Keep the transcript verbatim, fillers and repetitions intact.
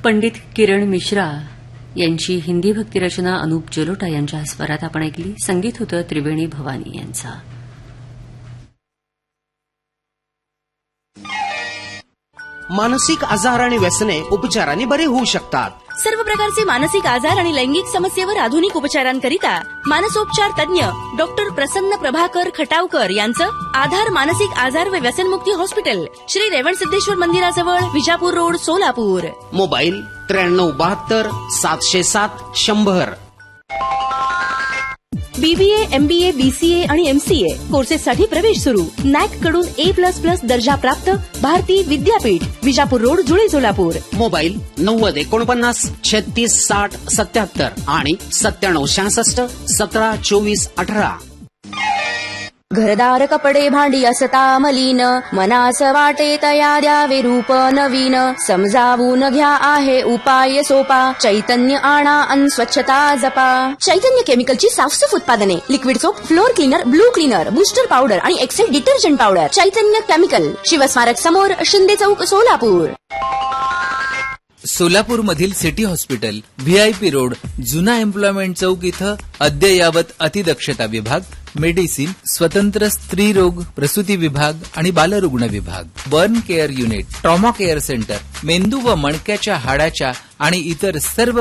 पंडित किरण मिश्रा यांची हिंदी भक्तिरचना अनूप जलोटा यांच्या स्वरात आपण ऐकली. संगीत होतं त्रिवेणी भवानी यांचा. मानसिक आजार आणि व्यसने उपचाराने बरे होऊ शकतात. सर्व प्रकारचे मानसिक आजार आणि लैंगिक समस्येवर आधुनिक उपचारांकरिता मानसोपचार तज्ञ डॉक्टर प्रसन्न प्रभाकर खटावकर यांचं आधार मानसिक आजार व व्यसनमुक्ती हॉस्पिटल, श्री रेवणसिद्धेश्वर मंदिराजवळ, विजापूर रोड, सोलापूर. मोबाईल त्र्याण्णव बहात्तर सातशे सात शंभर. बीबीए, एमबीए, बीसीए आणि एमसीए कोर्सेससाठी प्रवेश सुरू. नॅक कडून ए प्लस प्लस दर्जा प्राप्त भारती विद्यापीठ, विजापूर रोड, जुळे, सोलापूर. मोबाईल नव्वद एकोणपन्नास छत्तीस साठ सत्याहत्तर आणि सत्त्याण्णव सहासष्ट सतरा चोवीस अठरा. घरदार कपडे भांडी असता मलिन, मनास वाटे तया द्यावे रूप नवीन. समजावून घ्या आहे उपाय सोपा, चैतन्य आणा अन स्वच्छता जपा. चैतन्य केमिकलची साफसूफ उत्पादने, liquid soap, floor cleaner, blue cleaner, booster powder आणि एक्सेल डिटर्जंट पावडर. चैतन्य केमिकल, शिवस्मारक समोर, शिंदे चौक, Solapur. सोलापूरमधील city hospital, VIP road, जुना एम्प्लॉयमेंट चौक इथं अद्ययावत अतिदक्षता विभाग, मेडिसिन, स्वतंत्र स्त्री रोग प्रसूती विभाग आणि बालरुग्ण विभाग, burn care unit, trauma care centre, मेंदू व मणक्याच्या हाडाच्या आणि इतर सर्व